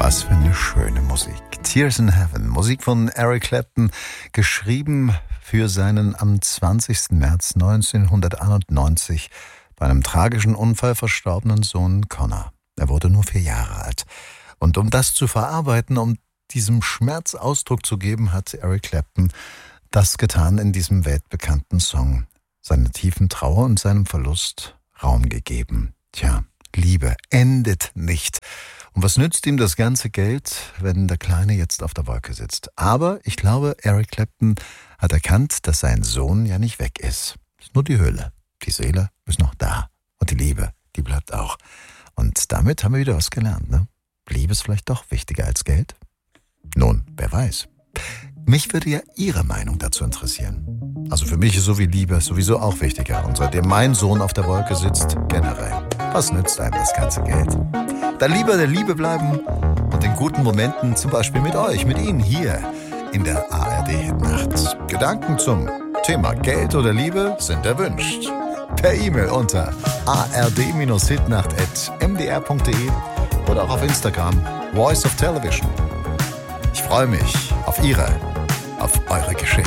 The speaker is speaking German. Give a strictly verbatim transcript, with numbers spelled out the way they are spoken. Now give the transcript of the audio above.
Was für eine schöne Musik. Tears in Heaven, Musik von Eric Clapton, geschrieben für seinen am zwanzigsten März neunzehnhunderteinundneunzig bei einem tragischen Unfall verstorbenen Sohn Connor. Er wurde nur vier Jahre alt. Und um das zu verarbeiten, um diesem Schmerz Ausdruck zu geben, hat Eric Clapton das getan in diesem weltbekannten Song. Seiner tiefen Trauer und seinem Verlust Raum gegeben. Tja, Liebe endet nicht. Und was nützt ihm das ganze Geld, wenn der Kleine jetzt auf der Wolke sitzt? Aber ich glaube, Eric Clapton hat erkannt, dass sein Sohn ja nicht weg ist. Es ist nur die Hülle. Die Seele ist noch da. Und die Liebe, die bleibt auch. Und damit haben wir wieder was gelernt, ne? Liebe ist vielleicht doch wichtiger als Geld? Nun, wer weiß. Mich würde ja Ihre Meinung dazu interessieren. Also für mich ist so wie Liebe sowieso auch wichtiger. Und seitdem mein Sohn auf der Wolke sitzt, generell. Was nützt einem das ganze Geld? Dann lieber der Liebe bleiben und in guten Momenten zum Beispiel mit euch, mit Ihnen hier in der A R D-Hitnacht. Gedanken zum Thema Geld oder Liebe sind erwünscht. Per E-Mail unter a r d hitnacht at m d r punkt d e oder auch auf Instagram Voice of Television. Ich freue mich auf Ihre, auf eure Geschichte.